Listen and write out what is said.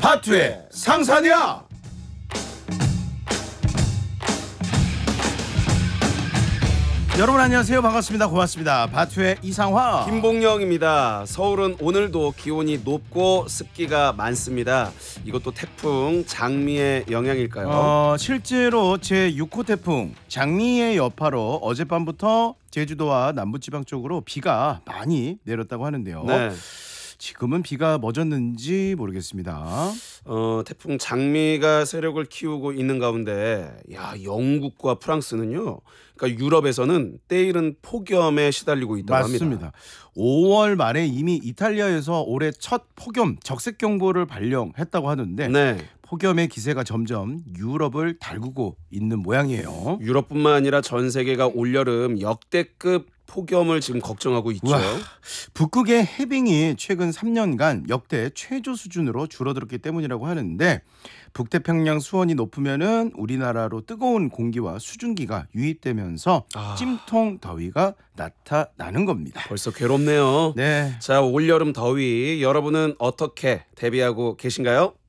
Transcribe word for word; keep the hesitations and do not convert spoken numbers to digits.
바투의 상산이야. 여러분 안녕하세요. 반갑습니다. 고맙습니다. 바투의 이상화 김봉영입니다. 서울은 오늘도 기온이 높고 습기가 많습니다. 이것도 태풍 장미의 영향일까요? 어, 실제로 제육 호 태풍 장미의 여파로 어젯밤부터 제주도와 남부지방 쪽으로 비가 많이 내렸다고 하는데요. 네. 지금은 비가 멎었는지 모르겠습니다. 어, 태풍 장미가 세력을 키우고 있는 가운데 야, 영국과 프랑스는요. 그러니까 유럽에서는 때이른 폭염에 시달리고 있다고 맞습니다. 합니다. 오월 말에 이미 이탈리아에서 올해 첫 폭염 적색 경보를 발령했다고 하는데 네. 폭염의 기세가 점점 유럽을 달구고 있는 모양이에요. 유럽뿐만 아니라 전 세계가 올여름 역대급 폭염을 지금 걱정하고 있죠. 우와, 북극의 해빙이 최근 삼 년간 역대 최저 수준으로 줄어들었기 때문이라고 하는데 북태평양 수온이 높으면은 우리나라로 뜨거운 공기와 수증기가 유입되면서 아. 찜통 더위가 나타나는 겁니다. 벌써 괴롭네요. 네. 자, 올여름 더위 여러분은 어떻게 대비하고 계신가요?